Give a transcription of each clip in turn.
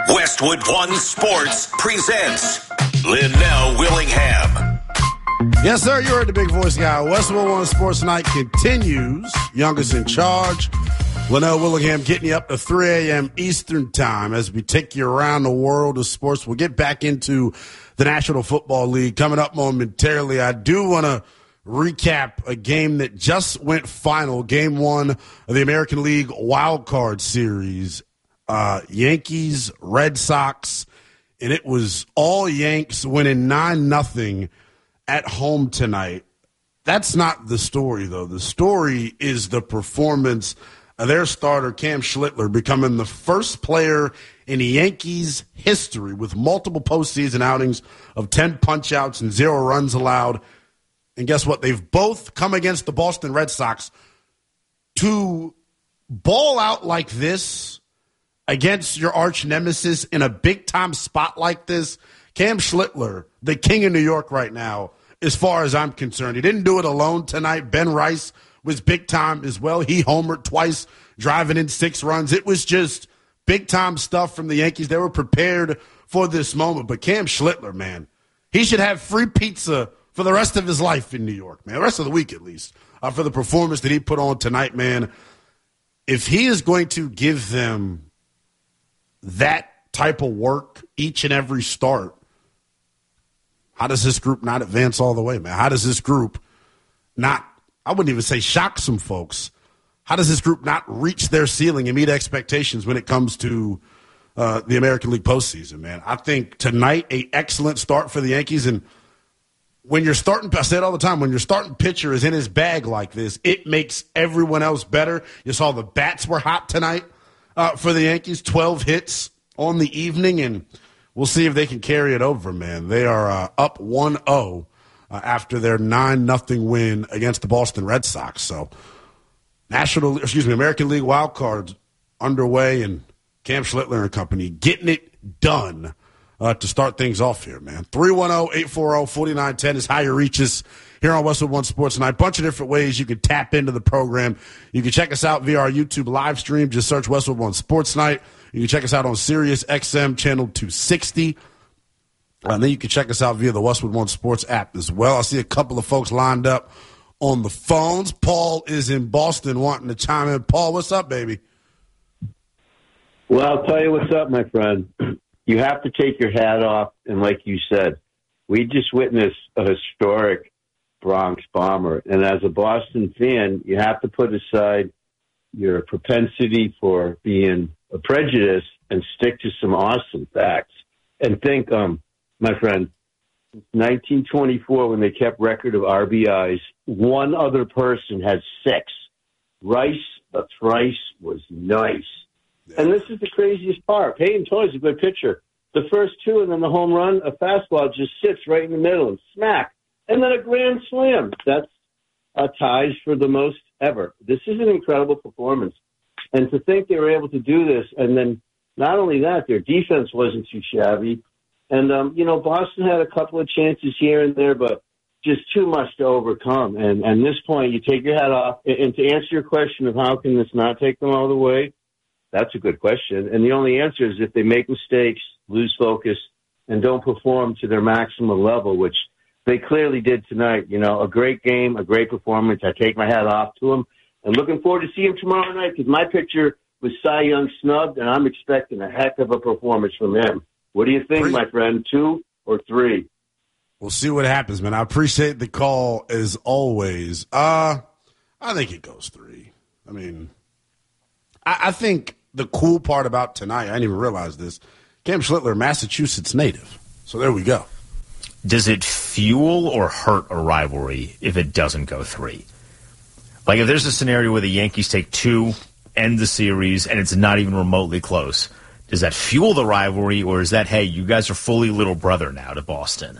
Westwood One Sports presents Linnell Willingham. Yes, sir. You heard the big voice guy. Westwood One Sports Night continues. Youngest in charge. Linnell Willingham getting you up to 3 a.m. Eastern time as we take you around the world of sports. We'll get back into the National Football League coming up momentarily. I do want to recap a game that just went final, game one of the American League Wild Card Series. Yankees, Red Sox, and it was all Yanks winning 9-0 at home tonight. That's not the story, though. The story is the performance of their starter, Cam Schlittler, becoming the first player in the Yankees' history with multiple postseason outings of 10 punch-outs and 0 runs allowed. And guess what? They've both come against the Boston Red Sox to ball out like this against your arch nemesis in a big-time spot like this. Cam Schlittler, the king of New York right now, as far as I'm concerned. He didn't do it alone tonight. Ben Rice was big-time as well. He homered twice, driving in 6 runs. It was just big-time stuff from the Yankees. They were prepared for this moment. But Cam Schlittler, man, he should have free pizza for the rest of his life in New York, man, the rest of the week at least, for the performance that he put on tonight, man. If he is going to give them that type of work each and every start, how does this group not advance all the way, man? How does this group not, I wouldn't even say shock some folks, how does this group not reach their ceiling and meet expectations when it comes to the American League postseason, man? I think tonight, an excellent start for the Yankees. And when you're starting, I say it all the time, when your starting pitcher is in his bag like this, it makes everyone else better. You saw the bats were hot tonight for the Yankees, 12 hits on the evening, and we'll see if they can carry it over, man. They are up 1-0 after their 9-0 win against the Boston Red Sox. So American League wild cards underway, and Cam Schlittler and company getting it done to start things off here, man. 310-840-4910 is how you reach us here on Westwood One Sports Night. Bunch of different ways you can tap into the program. You can check us out via our YouTube live stream. Just search Westwood One Sports Night. You can check us out on Sirius XM channel 260. And then you can check us out via the Westwood One Sports app as well. I see a couple of folks lined up on the phones. Paul is in Boston wanting to chime in. Paul, what's up, baby? Well, I'll tell you what's up, my friend. You have to take your hat off, and like you said, we just witnessed a historic Bronx bomber. And as a Boston fan, you have to put aside your propensity for being a prejudice and stick to some awesome facts. And think, my friend, 1924, when they kept record of RBIs, one other person had 6. Rice, but Thrice was nice. And this is the craziest part. Peyton Toy's a good pitcher. The first 2 and then the home run, a fastball just sits right in the middle and smack. And then a grand slam. That's ties for the most ever. This is an incredible performance. And to think they were able to do this, and then not only that, their defense wasn't too shabby. And, Boston had a couple of chances here and there, but just too much to overcome. And at this point, you take your hat off. And to answer your question of how can this not take them all the way, that's a good question. And the only answer is if they make mistakes, lose focus, and don't perform to their maximum level, which they clearly did tonight. A great game, a great performance. I take my hat off to them. And looking forward to seeing him tomorrow night because my picture was Cy Young snubbed, and I'm expecting a heck of a performance from him. What do you think, my friend? 2 or 3? We'll see what happens, man. I appreciate the call as always. I think it goes 3. I mean, I think the cool part about tonight, I didn't even realize this, Cam Schlittler, Massachusetts native. So there we go. Does it fuel or hurt a rivalry if it doesn't go 3? Like if there's a scenario where the Yankees take 2, end the series, and it's not even remotely close, does that fuel the rivalry, or is that, hey, you guys are fully little brother now to Boston?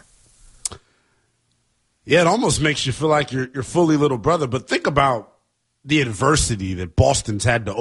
Yeah, it almost makes you feel like you're fully little brother, but think about the adversity that Boston's had to